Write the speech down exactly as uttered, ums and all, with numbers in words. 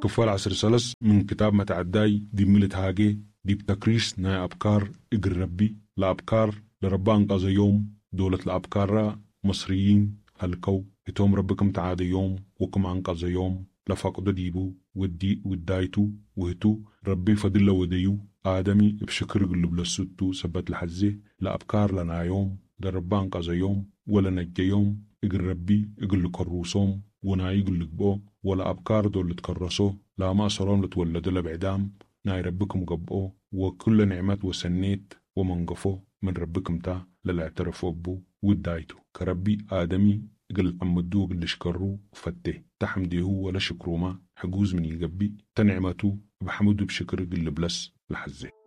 كفال عصر سلس من كتاب متعداي دي ملت هاجي دي بتكريس ناي أبكار إقر ربي لأبكار لربان قاضي يوم دولة الأبكار مصريين هلكو هتوم ربكم تعادي يوم وكم عن قاضي يوم لفقد ديبو ودي ودايتو وهتو ربي فضل وديو آدمي بشكر قلب للسدو سبت الحزي لأبكار لنا يوم در ربان قاضي يوم ولا نجي يوم إقر ربي إقل كروسوم وناي يقول بو ولا أبكار دول تكرسو لا ما صلام لتولد لبعدام ناي ربكم قبقو وكل نعمات وسنيت ومنقفو من ربكم تا للاعترفوا بو ودايتو كربي آدمي قل أمدو قل شكرو وفته تحمدي هو ولا شكرو ما حجوز من يقبي تنعمتو بحمدو بشكر قل بلس لحزه.